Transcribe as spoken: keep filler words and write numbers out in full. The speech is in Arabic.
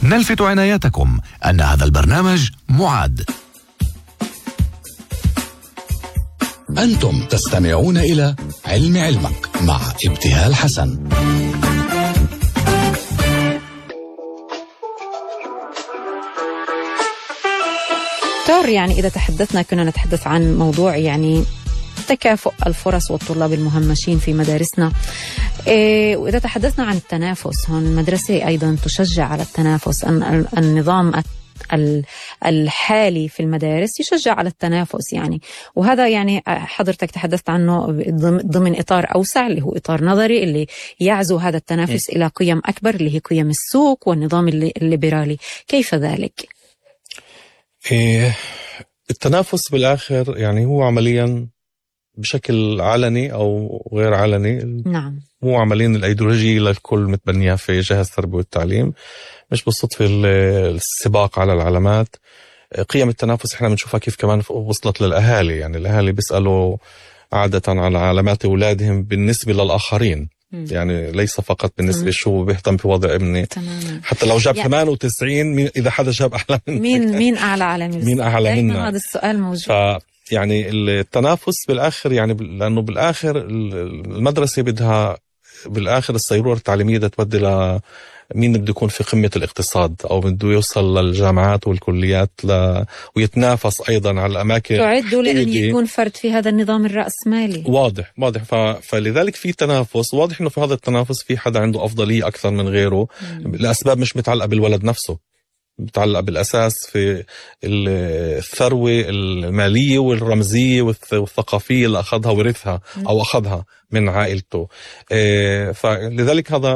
نلفت عنايتكم أن هذا البرنامج معد. أنتم تستمعون إلى علم علمك مع ابتهال حسن. دكتور، يعني إذا تحدثنا كنا نتحدث عن موضوع يعني تكافؤ الفرص والطلاب المهمشين في مدارسنا، إيه وإذا تحدثنا عن التنافس، هون المدرسة أيضا تشجع على التنافس. النظام الحالي في المدارس يشجع على التنافس يعني، وهذا يعني حضرتك تحدثت عنه ضمن إطار أوسع اللي هو إطار نظري اللي يعزو هذا التنافس إيه؟ إلى قيم أكبر اللي هي قيم السوق والنظام الليبرالي. كيف ذلك؟ إيه التنافس بالآخر يعني هو عمليا بشكل علني أو غير علني. نعم. مو عمليا الأيديولوجية للكل متبنيها في جهاز التربية والتعليم، مش بالصدفة السباق على العلامات. قيم التنافس احنا بنشوفها كيف كمان وصلت للأهالي، يعني الأهالي بيسألوا عادة على علامات أولادهم بالنسبة للآخرين، م. يعني ليس فقط بالنسبة شو بيهتم بوضع ابني. تماما. حتى لو جاب يعني ثمانية وتسعين مين إذا حدا جاب أعلى منه، مين مين أعلى على مين أعلى منه، هذا السؤال موجود. ف يعني التنافس بالآخر يعني لأنه بالآخر المدرسة بدها بالآخر السيرورة التعليمية بدها تودي ل مين بده يكون في قمة الاقتصاد أو بده يوصل للجامعات والكليات ل... ويتنافس أيضا على الأماكن. تعدوا لأن يكون فرد في هذا النظام الرأسمالي. واضح واضح ف... فلذلك في تنافس، واضح إنه في هذا التنافس في حدا عنده أفضلية أكثر من غيره مم. لأسباب مش متعلقة بالولد نفسه، متعلقة بالأساس في الثروة المالية والرمزية والثقافية اللي أخذها ورثها أو أخذها من عائلته. فلذلك هذا